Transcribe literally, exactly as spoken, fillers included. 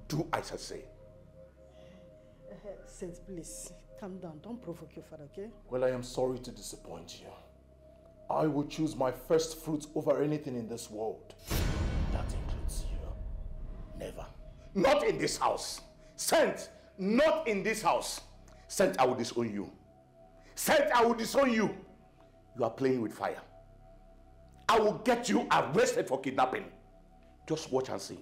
do as I say. Uh, Saint, please, calm down. Don't provoke your father, okay? Well, I am sorry to disappoint you. I will choose my first fruits over anything in this world. That includes you. Never. Not in this house. Saint, not in this house. Saint, I will disown you. Saint, I will disown you. You are playing with fire. I will get you arrested for kidnapping. Just watch and see.